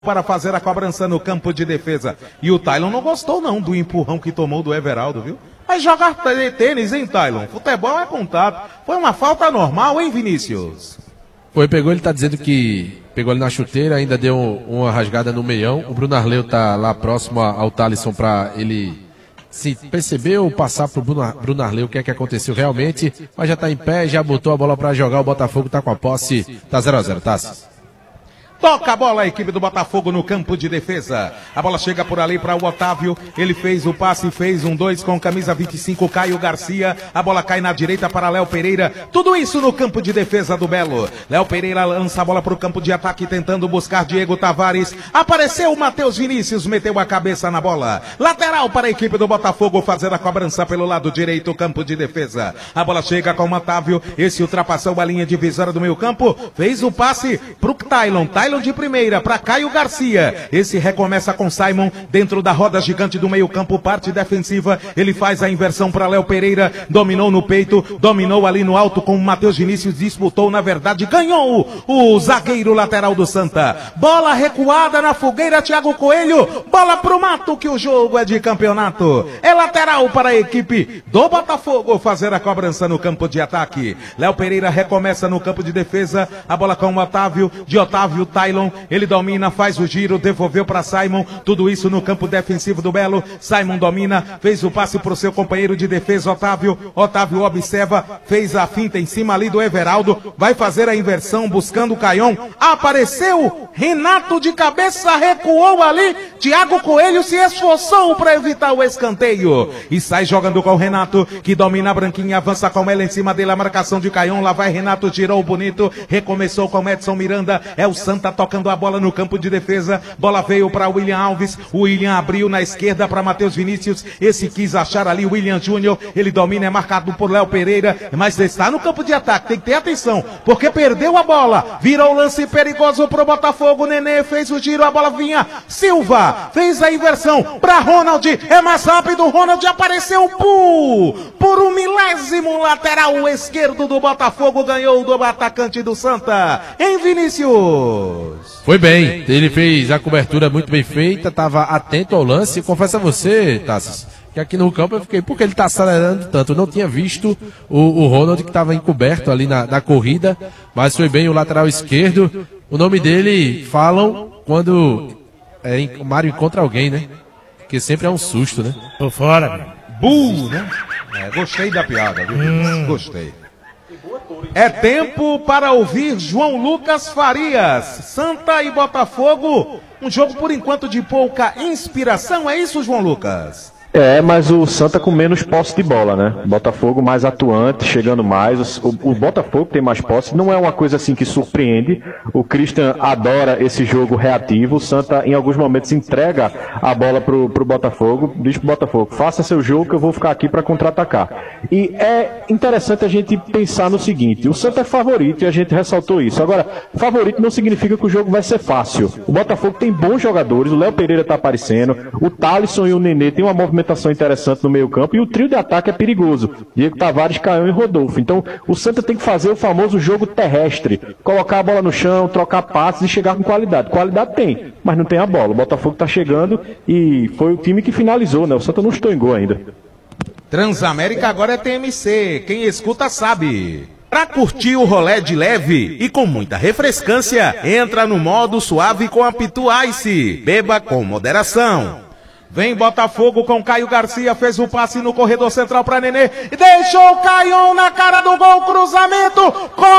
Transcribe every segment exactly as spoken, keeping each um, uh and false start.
para fazer a cobrança no campo de defesa. E o Tylon não gostou não do empurrão que tomou do Everaldo, viu? Vai jogar tênis, hein, Tylon? Futebol é contato. Foi uma falta normal, hein, Vinícius? Foi, pegou, ele tá dizendo que pegou ele na chuteira, ainda deu uma rasgada no meião. O Bruno Arleu tá lá próximo ao Thalisson para ele se perceber ou passar pro Bruno, Bruno Arleu o que é que aconteceu realmente. Mas já tá em pé, já botou a bola para jogar, o Botafogo tá com a posse, tá zero a zero, tá? Toca a bola a equipe do Botafogo no campo de defesa. A bola chega por ali para o Otávio. Ele fez o passe, fez um dois com camisa vinte e cinco, Caio Garcia. A bola cai na direita para Léo Pereira. Tudo isso no campo de defesa do Belo. Léo Pereira lança a bola para o campo de ataque, tentando buscar Diego Tavares. Apareceu o Matheus Vinícius, meteu a cabeça na bola. Lateral para a equipe do Botafogo fazer a cobrança pelo lado direito, campo de defesa. A bola chega com o Otávio. Esse ultrapassou a linha divisória do meio campo. Fez o passe para o Tylon. Tylon de primeira para Caio Garcia. Esse recomeça com Simon dentro da roda gigante do meio campo, parte defensiva. Ele faz a inversão para Léo Pereira, dominou no peito, dominou ali no alto com o Matheus Vinícius, disputou, na verdade, ganhou o zagueiro lateral do Santa. Bola recuada na fogueira, Thiago Coelho, bola pro mato que o jogo é de campeonato. É lateral para a equipe do Botafogo fazer a cobrança no campo de ataque. Léo Pereira recomeça no campo de defesa, a bola com o Otávio, de Otávio Tylon, ele domina, faz o giro, devolveu para Simon, tudo isso no campo defensivo do Belo. Simon domina, fez o passe para o seu companheiro de defesa, Otávio. Otávio observa, fez a finta em cima ali do Everaldo, vai fazer a inversão buscando o Caion. Apareceu Renato de cabeça, recuou ali, Thiago Coelho se esforçou para evitar o escanteio e sai jogando com o Renato, que domina a branquinha, avança com ela em cima dele, a marcação de Caion, lá vai Renato, tirou o bonito, recomeçou com Edson Miranda, é o Santa tocando a bola no campo de defesa, bola veio para William Alves, o William abriu na esquerda para Matheus Vinícius, esse quis achar ali o William Júnior, ele domina, é marcado por Léo Pereira, mas está no campo de ataque, tem que ter atenção, porque perdeu a bola, virou lance perigoso pro Botafogo, Nenê fez o giro, a bola vinha, Silva fez a inversão para Ronald, é mais rápido, Ronald apareceu, pu, por um milésimo, lateral esquerdo do Botafogo, ganhou do atacante do Santa, em Vinícius. Foi bem, ele fez a cobertura muito bem feita, estava atento ao lance. Confesso a você, Tassos, que aqui no campo eu fiquei, por que ele está acelerando tanto? Eu não tinha visto o, o Ronald, que estava encoberto ali na, na corrida, mas foi bem o lateral esquerdo. O nome dele falam quando é, o Mário encontra alguém, né? Porque sempre é um susto, né? Tô fora, meu. Bull, né? É, gostei da piada, viu? Hum. Gostei. É tempo para ouvir João Lucas Farias. Santa e Botafogo, um jogo por enquanto de pouca inspiração, é isso, João Lucas? É, mas o Santa com menos posse de bola, né? Botafogo mais atuante, chegando mais. O, o Botafogo tem mais posse. Não é uma coisa assim que surpreende. O Christian adora esse jogo reativo. O Santa, em alguns momentos, entrega a bola pro, pro Botafogo. Diz pro Botafogo, faça seu jogo que eu vou ficar aqui para contra-atacar. E é interessante a gente pensar no seguinte. O Santa é favorito e a gente ressaltou isso. Agora, favorito não significa que o jogo vai ser fácil. O Botafogo tem bons jogadores. O Léo Pereira tá aparecendo. O Thalisson e o Nenê tem uma movimentação interessante no meio campo e o trio de ataque é perigoso, Diego Tavares, Caião e Rodolfo. Então o Santa tem que fazer o famoso jogo terrestre, colocar a bola no chão, trocar passes e chegar com qualidade. Qualidade tem, mas não tem a bola. O Botafogo está chegando e foi o time que finalizou, né? O Santa não estou em gol ainda. Transamérica agora é T M C, quem escuta sabe. Para curtir o rolê de leve e com muita refrescância, entra no modo suave com a Pitu Ice. Beba com moderação. Vem Botafogo com Caio Garcia, fez o passe no corredor central para Nenê, deixou o Caion na cara do gol, cruzamento,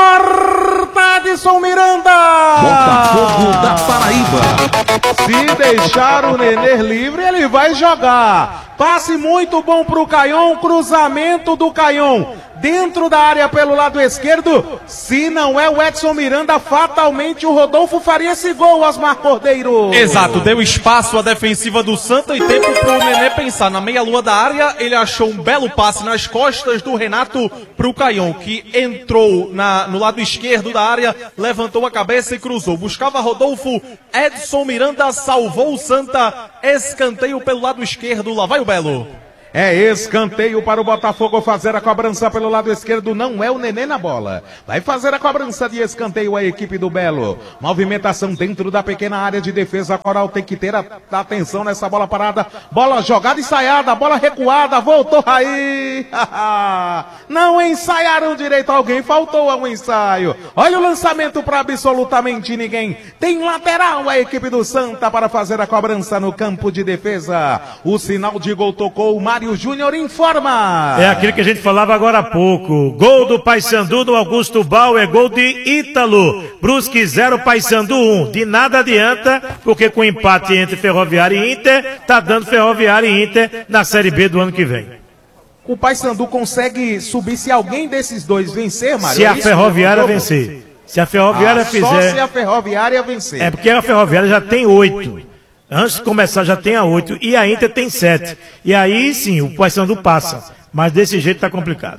corta Edson Miranda! Botafogo da Paraíba. Se deixar o Nenê livre, ele vai jogar. Passe muito bom pro Caion, cruzamento do Caion. Dentro da área pelo lado esquerdo, se não é o Edson Miranda, fatalmente o Rodolfo faria esse gol, Osmar Cordeiro. Exato, deu espaço à defensiva do Santa e tempo pro Nenê pensar. Na meia-lua da área, ele achou um belo passe nas costas do Renato pro Caion, que entrou na, no lado esquerdo da área, levantou a cabeça e cruzou. Buscava Rodolfo, Edson Miranda salvou o Santa, escanteio pelo lado esquerdo, lá vai o Belo. É escanteio para o Botafogo fazer a cobrança pelo lado esquerdo. Não é o Nenê na bola. Vai fazer a cobrança de escanteio a equipe do Belo. Movimentação dentro da pequena área de defesa. A Coral tem que ter a, a atenção nessa bola parada. Bola jogada e ensaiada. Bola recuada. Voltou aí. Não ensaiaram direito. Alguém faltou um ensaio. Olha o lançamento para absolutamente ninguém. Tem lateral a equipe do Santa para fazer a cobrança no campo de defesa. O sinal de gol tocou. O Mário Júnior informa. É aquilo que a gente falava agora há pouco. Gol do Paysandu no Augusto Bauer, gol de Ítalo. Brusque zero, Paysandu um. De nada adianta, porque com empate entre Ferroviária e Inter, tá dando Ferroviária e Inter na Série B do ano que vem. O Paysandu consegue subir se alguém desses dois vencer, Mário? Se a Ferroviária vencer. Se a Ferroviária ah, fizer... Só se a Ferroviária vencer. É porque a Ferroviária já tem oito. Antes de começar já tem a oito e a Inter tem sete. E aí sim, o Paysandu passa. Mas desse jeito tá complicado.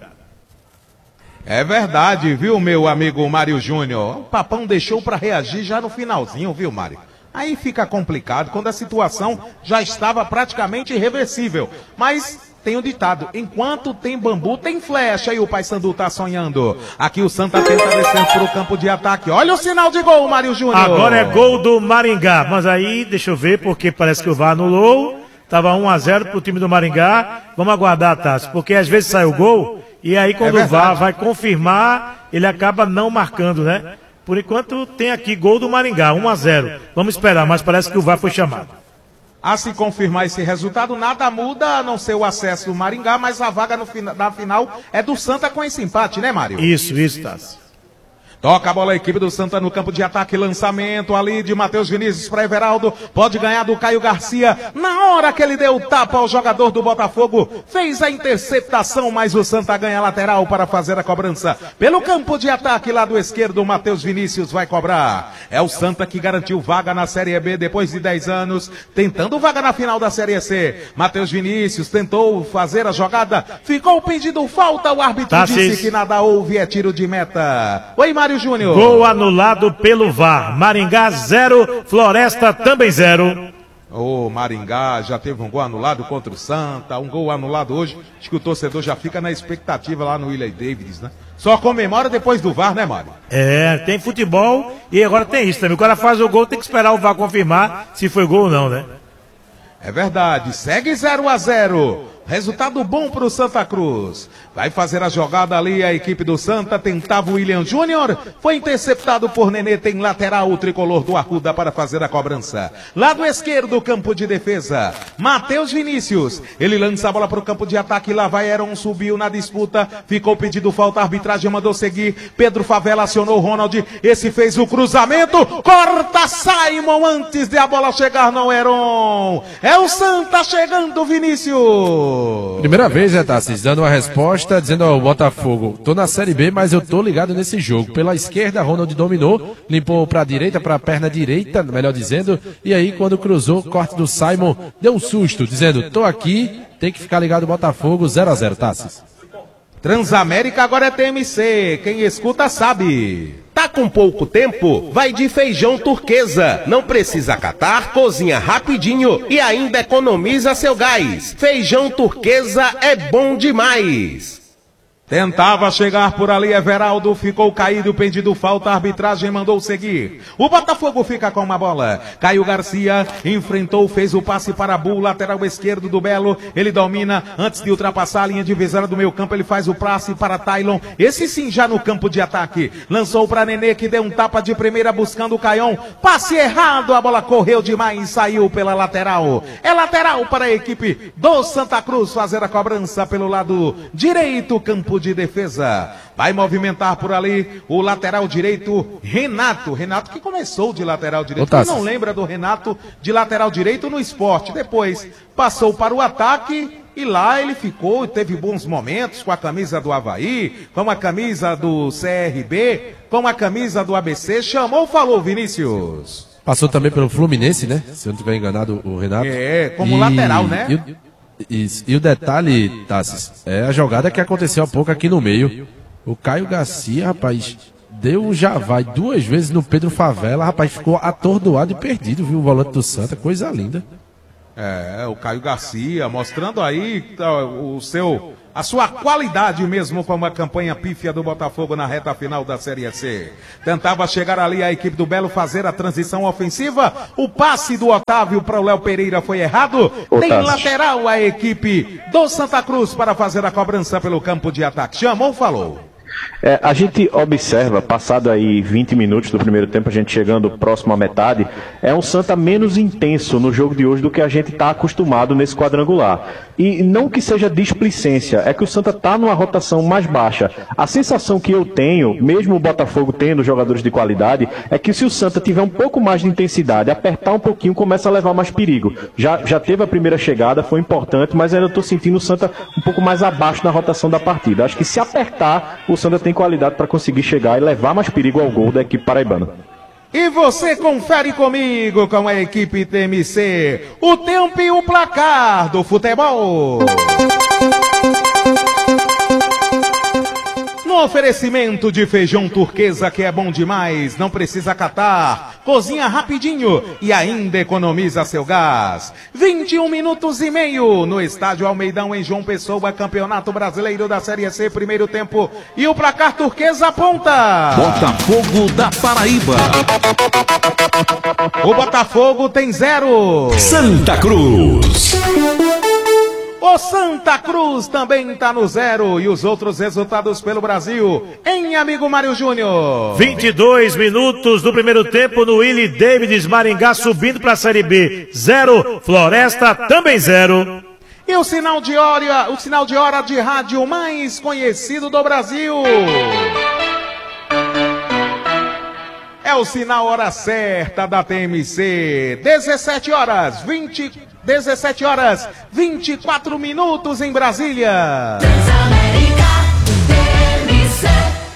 É verdade, viu, meu amigo Mário Júnior? O Papão deixou para reagir já no finalzinho, viu, Mário? Aí fica complicado quando a situação já estava praticamente irreversível. Mas... tem o ditado, enquanto tem bambu, tem flecha, e o Paysandu tá sonhando. Aqui o Santa tenta descer pro campo de ataque. Olha o sinal de gol, Mário Júnior. Agora é gol do Maringá, mas aí, deixa eu ver, porque parece que o V A R anulou. Tava um a zero pro time do Maringá. Vamos aguardar, Tássio, porque às vezes sai o gol, e aí quando é o V A R vai confirmar, ele acaba não marcando, né? Por enquanto tem aqui gol do Maringá, um a zero. Vamos esperar, mas parece que o V A R foi chamado. A se confirmar esse resultado, nada muda, a não ser o acesso do Maringá, mas a vaga no fina, na final é do Santa com esse empate, né, Mário? Isso, isso, Tássio. Toca a bola a equipe do Santa no campo de ataque, lançamento ali de Matheus Vinícius para Everaldo, pode ganhar do Caio Garcia, na hora que ele deu o tapa ao jogador do Botafogo, fez a interceptação, mas o Santa ganha lateral para fazer a cobrança, pelo campo de ataque lá do esquerdo, o Matheus Vinícius vai cobrar, é o Santa que garantiu vaga na Série B depois de dez anos, tentando vaga na final da Série C, Matheus Vinícius tentou fazer a jogada, ficou pedindo falta, o árbitro tá, disse sim. que nada houve, é tiro de meta. Oi, Mário Júnior. Gol anulado pelo V A R. Maringá zero, Floresta também zero. O Maringá já teve um gol anulado contra o Santa, um gol anulado hoje. Acho que o torcedor já fica na expectativa lá no William Davids, né? Só comemora depois do V A R, né, Mário? É, tem futebol e agora tem isso também. O cara faz o gol, tem que esperar o V A R confirmar se foi gol ou não, né? É verdade, segue zero a zero. Resultado bom para o Santa Cruz. Vai fazer a jogada ali a equipe do Santa. Tentava o William Júnior. Foi interceptado por Nenê. Tem lateral o tricolor do Arruda para fazer a cobrança. Lado esquerdo, campo de defesa. Matheus Vinícius. Ele lança a bola para o campo de ataque. Lá vai Heron, subiu na disputa. Ficou pedido falta. A arbitragem mandou seguir. Pedro Favela acionou o Ronald. Esse fez o cruzamento. Corta Simon antes de a bola chegar no Heron. É o Santa chegando, Vinícius. Primeira vez, né, Tassis, dando uma resposta, dizendo ao Botafogo, tô na Série B, mas eu tô ligado nesse jogo. Pela esquerda, Ronald dominou, limpou pra direita, pra perna direita, melhor dizendo, e aí quando cruzou, corte do Simon, deu um susto, dizendo, tô aqui, tem que ficar ligado Botafogo, zero a zero, Tassis. Transamérica agora é T M C, quem escuta sabe. Tá com pouco tempo? Vai de feijão turquesa. Não precisa catar, cozinha rapidinho e ainda economiza seu gás. Feijão turquesa é bom demais. Tentava chegar por ali, Everaldo ficou caído, pedido falta, a arbitragem mandou seguir. O Botafogo fica com uma bola. Caio Garcia enfrentou, fez o passe para Bull, lateral esquerdo do Belo. Ele domina, antes de ultrapassar a linha divisória do meio campo, ele faz o passe para Tailon. Esse sim já no campo de ataque. Lançou para Nenê, que deu um tapa de primeira buscando o Caion. Passe errado, a bola correu demais e saiu pela lateral. É lateral para a equipe do Santa Cruz fazer a cobrança pelo lado direito, campo de defesa. Vai movimentar por ali o lateral direito, Renato. Renato que começou de lateral direito. Quem não lembra do Renato de lateral direito no esporte? Depois passou para o ataque e lá ele ficou, teve bons momentos com a camisa do Avaí, com a camisa do C R B, com a camisa do A B C. Chamou, falou, Vinícius. Passou também pelo Fluminense, né? Se eu não estiver enganado, o Renato. É, como e... lateral, né? E o... Isso. E o detalhe, Tassis, é a jogada que aconteceu há pouco aqui no meio. O Caio Garcia, rapaz, deu um já vai duas vezes no Pedro Favela, rapaz, ficou atordoado e perdido, viu, o volante do Santa, coisa linda. É, o Caio Garcia mostrando aí tá, o seu, a sua qualidade mesmo com uma campanha pífia do Botafogo na reta final da Série C. Tentava chegar ali a equipe do Belo fazer a transição ofensiva. O passe do Otávio para o Léo Pereira foi errado. Tem lateral a equipe do Santa Cruz para fazer a cobrança pelo campo de ataque. Chamou, falou. É, a gente observa, passado aí vinte minutos do primeiro tempo, a gente chegando próximo à metade, é um Santa menos intenso no jogo de hoje do que a gente está acostumado nesse quadrangular. E não que seja displicência, é que o Santa está numa rotação mais baixa. A sensação que eu tenho, mesmo o Botafogo tendo jogadores de qualidade, é que se o Santa tiver um pouco mais de intensidade, apertar um pouquinho, começa a levar mais perigo. Já, já teve a primeira chegada, foi importante, mas ainda estou sentindo o Santa um pouco mais abaixo na rotação da partida. Acho que se apertar, o Santa tem qualidade para conseguir chegar e levar mais perigo ao gol da equipe paraibana. E você confere comigo com a equipe T M C o tempo e o placar do futebol. No oferecimento de feijão turquesa, que é bom demais, não precisa catar, cozinha rapidinho e ainda economiza seu gás. vinte e um minutos e meio no estádio Almeidão em João Pessoa, Campeonato Brasileiro da Série C, primeiro tempo, e o placar turquesa aponta. Botafogo da Paraíba. O Botafogo tem zero. Santa Cruz. O Santa Cruz também está no zero. E os outros resultados pelo Brasil, em amigo Mário Júnior. vinte e dois minutos do primeiro tempo no Willie Davids, Maringá subindo para a Série B. Zero. Floresta também zero. E o sinal de hora, o sinal de hora de rádio mais conhecido do Brasil. É o sinal hora certa da T M C. dezessete horas, vinte, dezessete horas, vinte e quatro minutos em Brasília. Transamérica, T M C.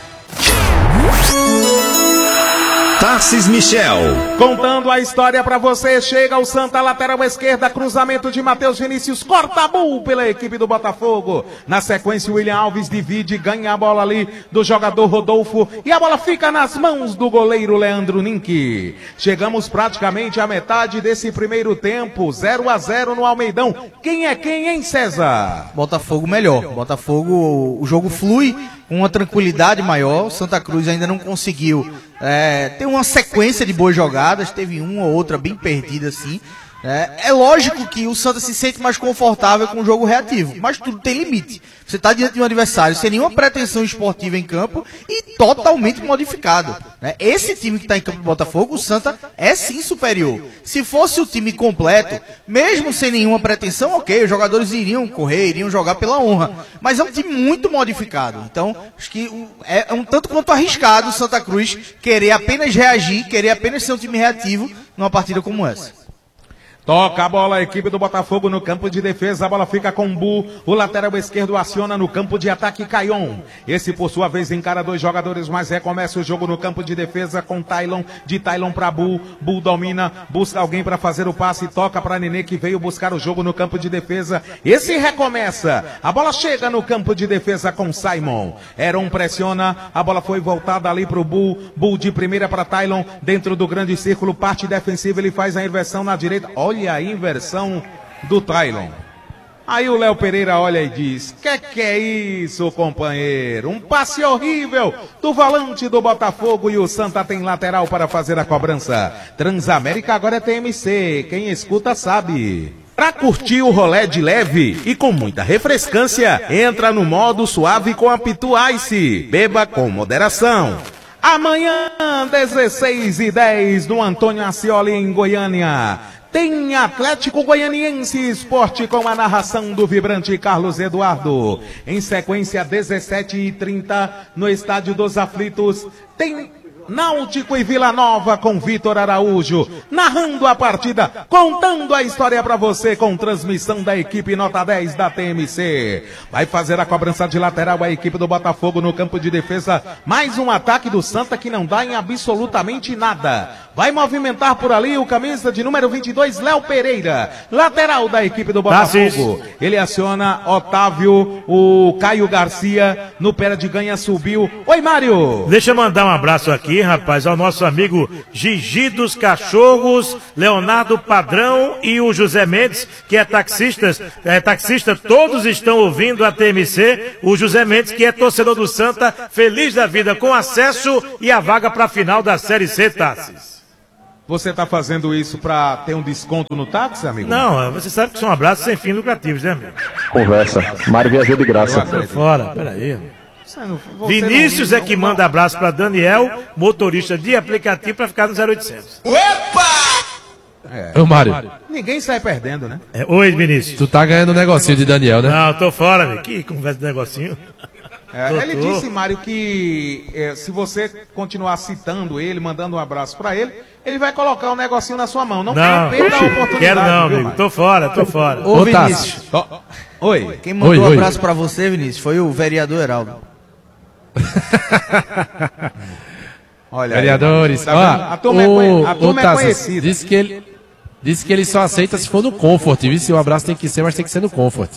Tarcis Michel. Contando a história pra você, chega o Santa, lateral esquerda, cruzamento de Matheus Vinícius, corta a bull pela equipe do Botafogo. Na sequência, o William Alves divide, ganha a bola ali do jogador Rodolfo e a bola fica nas mãos do goleiro Leandro Ninck. Chegamos praticamente à metade desse primeiro tempo, zero a zero no Almeidão. Quem é quem, hein, César? Botafogo melhor. Botafogo, o jogo flui com uma tranquilidade maior. O Santa Cruz ainda não conseguiu é, ter uma sequência de boas jogadas, teve uma ou outra bem perdida assim. É, é lógico que o Santa se sente mais confortável com o jogo reativo, mas tudo tem limite. Você está diante de um adversário sem nenhuma pretensão esportiva em campo e totalmente modificado, né? Esse time que está em campo do Botafogo, o Santa é sim superior. Se fosse o time completo, mesmo sem nenhuma pretensão, ok, os jogadores iriam correr, iriam jogar pela honra, mas é um time muito modificado. Então, acho que é um tanto quanto arriscado o Santa Cruz querer apenas reagir, querer apenas ser um time reativo numa partida como essa. Toca a bola, a equipe do Botafogo no campo de defesa, a bola fica com o Bu, o lateral esquerdo aciona no campo de ataque Caion. Esse por sua vez encara dois jogadores, mas recomeça o jogo no campo de defesa com Tailon, de Tailon para Bu, Bu domina, busca alguém para fazer o passe, toca para Nenê que veio buscar o jogo no campo de defesa. Esse recomeça, a bola chega no campo de defesa com Simon. Heron pressiona, a bola foi voltada ali para o Bu, Bu de primeira para Tailon, dentro do grande círculo, parte defensiva, ele faz a inversão na direita, olha a inversão do Tailon. Aí o Léo Pereira olha e diz: que que é isso, companheiro? Um passe horrível do volante do Botafogo e o Santa tem lateral para fazer a cobrança. Transamérica agora é T M C, quem escuta sabe. Pra curtir o rolê de leve e com muita refrescância, entra no modo suave com a Pitu Ice. Beba com moderação. Amanhã, dezesseis e dez, no Antônio Ascioli, em Goiânia, tem Atlético Goianiense Esporte com a narração do vibrante Carlos Eduardo. Em sequência, dezessete e trinta, no Estádio dos Aflitos, tem Náutico e Vila Nova com Vitor Araújo, narrando a partida, contando a história para você com transmissão da equipe nota dez da T M C. Vai fazer a cobrança de lateral a equipe do Botafogo no campo de defesa. Mais um ataque do Santa que não dá em absolutamente nada. Vai movimentar por ali o camisa de número vinte e dois, Léo Pereira, lateral da equipe do Botafogo. Ele aciona Otávio, o Caio Garcia, no pé de ganha subiu. Oi, Mário! Deixa eu mandar um abraço aqui, rapaz, ao nosso amigo Gigi dos Cachorros, Leonardo Padrão e o José Mendes, que é taxista, é taxista, todos estão ouvindo a T M C. O José Mendes, que é torcedor do Santa, feliz da vida com acesso e a vaga para a final da Série C, Tassis. Você tá fazendo isso pra ter um desconto no táxi, amigo? Não, você sabe que são abraços sem fins lucrativos, né, amigo? Conversa. Mário viajou de graça. Tô fora, peraí. Vinícius é que manda abraço pra Daniel, motorista de aplicativo, pra ficar no zero oitocentos. É. Ô, Mário. Ninguém sai perdendo, né? É, oi, Vinícius. Tu tá ganhando um negocinho de Daniel, né? Não, tô fora, amigo. Que conversa de negocinho. É, ele disse, Mário, que é, se você continuar citando ele, mandando um abraço pra ele, ele vai colocar um negocinho na sua mão. Não, Não, perda a oportunidade. quero não, viu, amigo. Tô fora, tô fora. Ô, Vinícius. Ó, oi. Quem mandou Oi, um oi. abraço pra você, Vinícius, foi o vereador Heraldo. Olha Vereadores, aí, tá vendo? ó, A turma, é, conhe- a o, turma o é Tassos conhecida. disse que ele disse que ele só aceita se for no Comfort, viu? Se o abraço tem que ser, mas tem que ser no Comfort.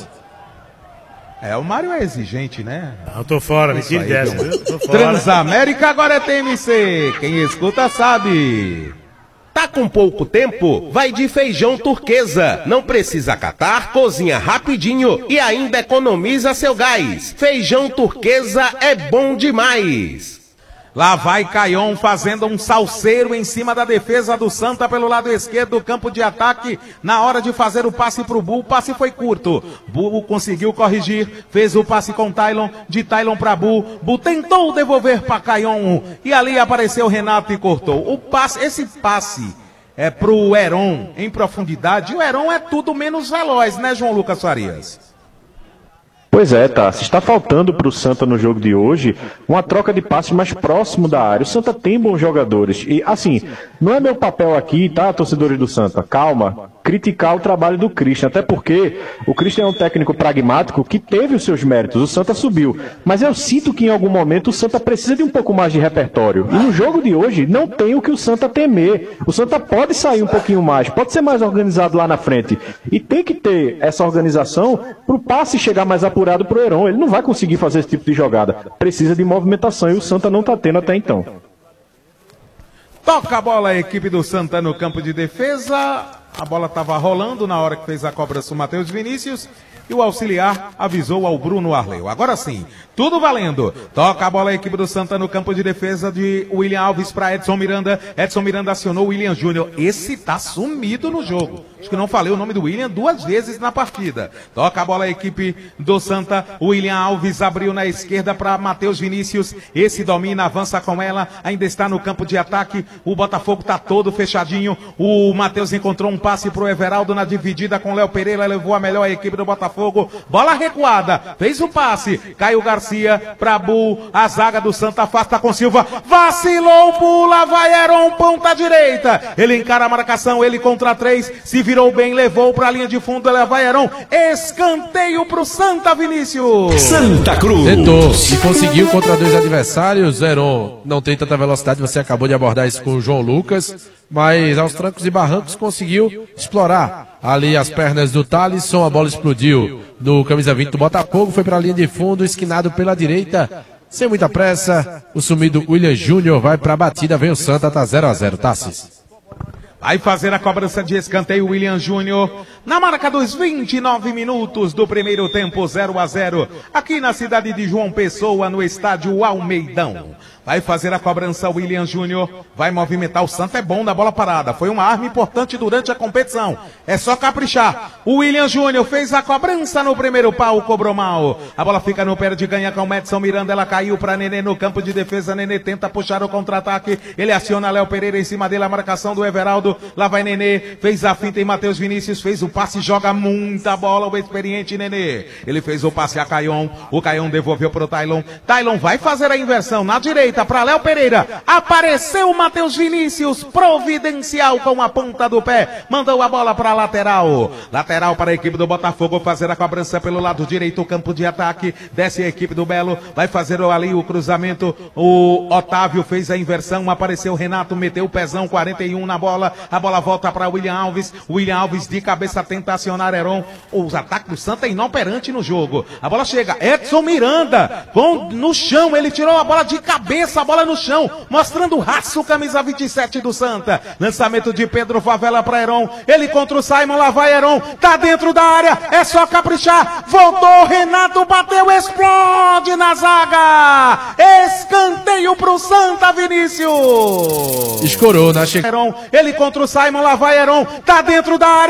É, o Mário é exigente, né? Não, tô fora, me Isso tire aí, dessa, viu? viu? Tô fora. Transamérica agora é T M C. Quem escuta sabe. Tá com pouco tempo? Vai de feijão turquesa. Não precisa catar, cozinha rapidinho e ainda economiza seu gás. Feijão turquesa é bom demais. Lá vai Caion fazendo um salseiro em cima da defesa do Santa pelo lado esquerdo do campo de ataque. Na hora de fazer o passe pro Bu, o passe foi curto. Bu conseguiu corrigir, fez o passe com Tylon, de Tylon pra Bu. Bu tentou devolver para Caion e ali apareceu Renato e cortou. O passe, esse passe é pro Heron em profundidade. O Heron é tudo menos veloz, né, João Lucas Farias? Pois é, tá. Está faltando para o Santa no jogo de hoje uma troca de passes mais próximo da área. O Santa tem bons jogadores. E, assim, não é meu papel aqui, tá, torcedores do Santa? Calma. Criticar o trabalho do Christian. Até porque o Christian é um técnico pragmático que teve os seus méritos. O Santa subiu. Mas eu sinto que em algum momento o Santa precisa de um pouco mais de repertório. E no jogo de hoje não tem o que o Santa temer. O Santa pode sair um pouquinho mais. Pode ser mais organizado lá na frente. E tem que ter essa organização para o passe chegar mais apurado para o Heron. Ele não vai conseguir fazer esse tipo de jogada. Precisa de movimentação e o Santa não está tendo até então. Toca a bola a equipe do Santa no campo de defesa. A bola estava rolando na hora que fez a cobrança o Matheus Vinícius. E o auxiliar avisou ao Bruno Arleu. Agora sim, tudo valendo. Toca a bola a equipe do Santa no campo de defesa de William Alves para Edson Miranda. Edson Miranda acionou o William Júnior. Esse tá sumido no jogo. Acho que não falei o nome do William duas vezes na partida. Toca a bola a equipe do Santa. O William Alves abriu na esquerda para Matheus Vinícius. Esse domina, avança com ela. Ainda está no campo de ataque. O Botafogo tá todo fechadinho. O Matheus encontrou um passe pro Everaldo na dividida com Léo Pereira. Levou a melhor a equipe do Botafogo. Bola recuada. Fez o passe. Caio Garcia pra Bu. A zaga do Santa afasta com Silva. Vacilou, pula, vai Heron, ponta direita. Ele encara a marcação, ele contra três. Se virou bem, levou pra linha de fundo. Ele vai Heron. Escanteio pro Santa, Vinícius. Santa Cruz. Tentou e conseguiu contra dois adversários. Heron não tem tanta velocidade, você acabou de abordar isso com o João Lucas, mas aos trancos e barrancos conseguiu explorar ali as pernas do Thalisson. A bola explodiu no camisa vinte do Botafogo, foi para a linha de fundo, esquinado pela direita, sem muita pressa. O sumido William Júnior vai para a batida, vem o Santa, tá zero a zero, Tassis. Vai fazer a cobrança de escanteio William Júnior. Na marca dos vinte e nove minutos do primeiro tempo, zero a zero. Aqui na cidade de João Pessoa, no estádio Almeidão. Vai fazer a cobrança William Júnior. Vai movimentar. O Santa é bom na bola parada. Foi uma arma importante durante a competição. É só caprichar. O William Júnior fez a cobrança no primeiro pau. Cobrou mal. A bola fica no pé de ganha com o Edson Miranda. Ela caiu para Nenê no campo de defesa. Nenê tenta puxar o contra-ataque. Ele aciona Léo Pereira em cima dele. A marcação do Everaldo. Ronaldo, lá vai Nenê, fez a finta em Matheus Vinícius, fez o passe, joga muita bola, o experiente Nenê. Ele fez o passe a Caion, o Caion devolveu pro Tailon. Tailon vai fazer a inversão na direita para Léo Pereira. Apareceu o Matheus Vinícius, providencial com a ponta do pé, mandou a bola para lateral. Lateral para a equipe do Botafogo fazer a cobrança pelo lado direito, o campo de ataque. Desce a equipe do Belo, vai fazer ali o cruzamento. O Otávio fez a inversão, apareceu o Renato, meteu o pezão, quarenta e um na bola. A bola volta para William Alves. William Alves de cabeça tenta acionar Heron. Os ataques do Santa inoperante no jogo. A bola chega, Edson Miranda, com, no chão, ele tirou a bola de cabeça, a bola no chão, mostrando o raço, camisa vinte e sete do Santa. Lançamento de Pedro Favela para Heron. Ele contra o Simon, lá vai Heron, tá dentro da área, é só caprichar. Voltou, Renato bateu, explode na zaga. Escanteio pro Santa, Vinícius. Escorou na chegada. Ele contra o Simon, lá vai Heron, tá dentro da área.